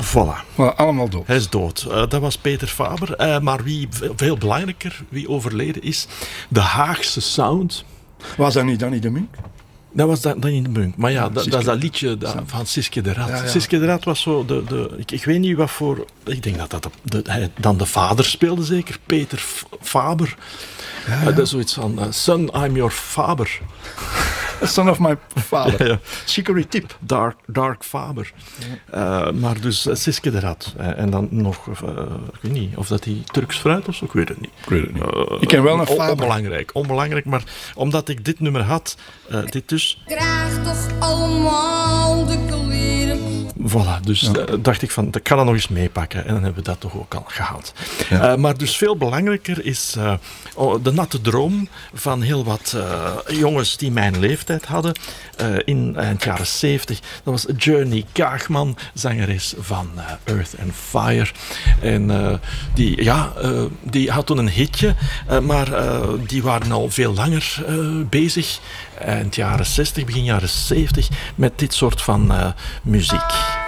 Voilà. Maar allemaal dood. Hij is dood. Dat was Peter Faber. Maar wie veel belangrijker, wie overleden is, de Haagse sound. Was dat niet Danny de Munk? Dat was dan in de Munk. Maar ja, dat is dat liedje van Siske de Rat. Ja. Siske de Rat was zo ik weet niet wat voor... Ik denk dat hij dan de vader speelde zeker. Peter Faber. Ja. Dat is zoiets van... Son, I'm your Faber. Son of my father. Ja. Chicory tip. Dark Faber. Maar dus Siske de Rat. En dan nog... ik weet niet of dat die Turks fruit of zo. Ik weet het niet. Ik ken wel een Faber. Onbelangrijk. Maar omdat ik dit nummer had... dit dus... Draag toch allemaal de kleren. Voilà, dus dacht ik van, ik kan dat nog eens meepakken. En dan hebben we dat toch ook al gehad. Ja. Maar dus veel belangrijker is de natte droom van heel wat jongens die mijn leeftijd hadden. In eind jaren 70. Dat was Journey Kaagman, zangeres van Earth and Fire. En die had toen een hitje. Maar die waren al veel langer bezig. Eind jaren 60, begin jaren 70. Met dit soort van muziek.